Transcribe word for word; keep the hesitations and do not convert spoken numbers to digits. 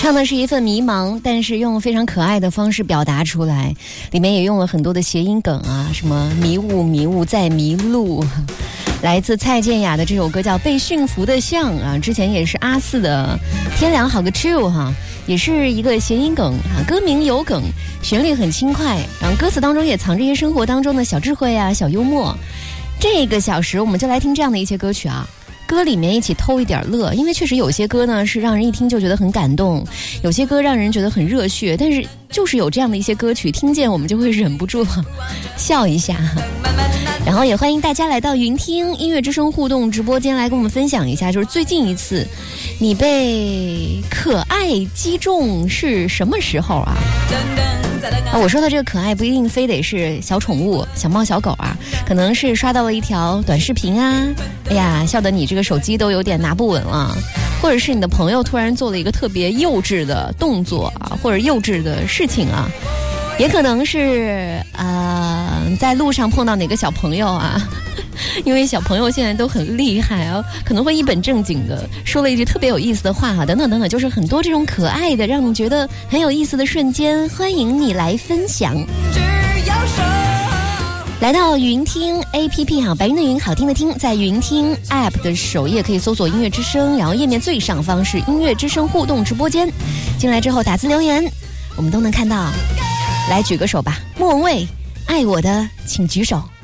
唱的是一份迷茫，但是用非常可爱的方式表达出来，里面也用了很多的谐音梗啊，什么迷雾迷雾再迷路，来自蔡健雅的这首歌叫《被驯服的象》啊，之前也是阿四的天凉好个 chill 哈，也是一个谐音梗啊，歌名有梗，旋律很轻快，然后歌词当中也藏着一些生活当中的小智慧啊、小幽默。这个小时我们就来听这样的一些歌曲啊，歌里面一起偷一点乐，因为确实有些歌呢是让人一听就觉得很感动，有些歌让人觉得很热血，但是就是有这样的一些歌曲，听见我们就会忍不住笑一下。然后也欢迎大家来到云听音乐之声互动直播间来跟我们分享一下，就是最近一次你被可爱击中是什么时候啊？啊，我说的这个可爱不一定非得是小宠物、小猫、小狗啊，可能是刷到了一条短视频啊，哎呀，笑得你这个手机都有点拿不稳了，或者是你的朋友突然做了一个特别幼稚的动作啊，或者幼稚的事情啊，也可能是啊、呃，在路上碰到哪个小朋友啊。因为小朋友现在都很厉害啊，可能会一本正经的说了一句特别有意思的话啊，等等等等，就是很多这种可爱的让你觉得很有意思的瞬间，欢迎你来分享。来到云听 A P P 哈，白云的云，好听的听，在云听 App 的首页可以搜索音乐之声，然后页面最上方是音乐之声互动直播间，进来之后打字留言，我们都能看到。来举个手吧，莫文蔚，爱我的请举手。